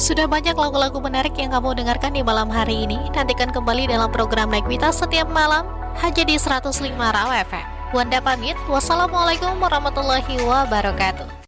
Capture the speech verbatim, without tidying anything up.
Sudah banyak lagu-lagu menarik yang kamu dengarkan di malam hari ini. Nantikan kembali dalam program Naik Mita setiap malam hanya di seratus lima Raw F M. Wanda pamit. Wassalamualaikum warahmatullahi wabarakatuh.